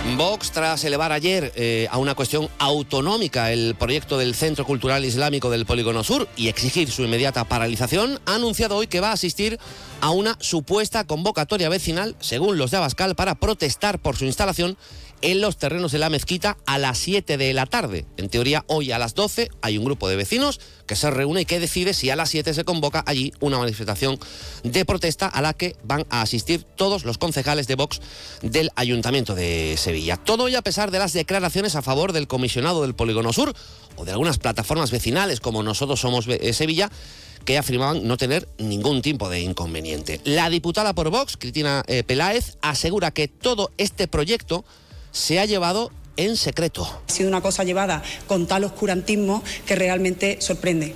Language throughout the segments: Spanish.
Vox, tras elevar ayer a una cuestión autonómica el proyecto del Centro Cultural Islámico del Polígono Sur y exigir su inmediata paralización, ha anunciado hoy que va a asistir a una supuesta convocatoria vecinal, según los de Abascal, para protestar por su instalación en los terrenos de la mezquita a las 7 de la tarde. En teoría, hoy a las 12 hay un grupo de vecinos que se reúne y que decide si a las 7 se convoca allí una manifestación de protesta a la que van a asistir todos los concejales de Vox del Ayuntamiento de Sevilla. Todo ello a pesar de las declaraciones a favor del comisionado del Polígono Sur o de algunas plataformas vecinales como Nosotros Somos Sevilla, que afirmaban no tener ningún tipo de inconveniente. La diputada por Vox, Cristina Peláez, asegura que todo este proyecto se ha llevado en secreto. Ha sido una cosa llevada con tal oscurantismo que realmente sorprende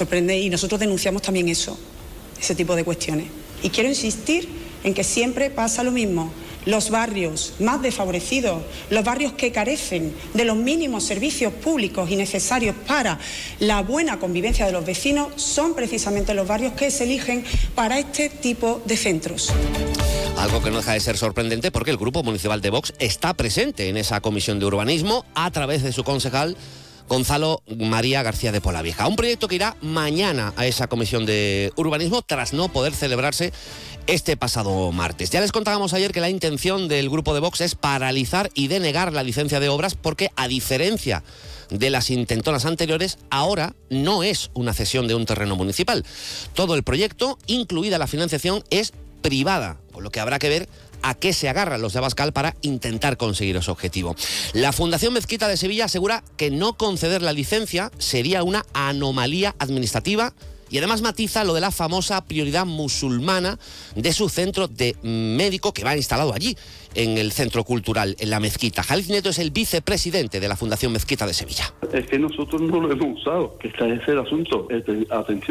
y nosotros denunciamos también ese tipo de cuestiones. Y quiero insistir en que siempre pasa lo mismo. Los barrios más desfavorecidos, los barrios que carecen de los mínimos servicios públicos y necesarios para la buena convivencia de los vecinos, son precisamente los barrios que se eligen para este tipo de centros. Algo que no deja de ser sorprendente porque el Grupo Municipal de Vox está presente en esa comisión de urbanismo a través de su concejal Gonzalo María García de Polavieja. Un proyecto que irá mañana a esa comisión de urbanismo tras no poder celebrarse este pasado martes. Ya les contábamos ayer que la intención del grupo de Vox es paralizar y denegar la licencia de obras porque, a diferencia de las intentonas anteriores, ahora no es una cesión de un terreno municipal. Todo el proyecto, incluida la financiación, es privada, con lo que habrá que ver a qué se agarran los de Abascal para intentar conseguir ese objetivo. La Fundación Mezquita de Sevilla asegura que no conceder la licencia sería una anomalía administrativa y además matiza lo de la famosa prioridad musulmana de su centro de médico que va instalado allí, en el centro cultural, en la mezquita. Jalid Nieto es el vicepresidente de la Fundación Mezquita de Sevilla. Es que nosotros no lo hemos usado, que está ese el asunto. Atención.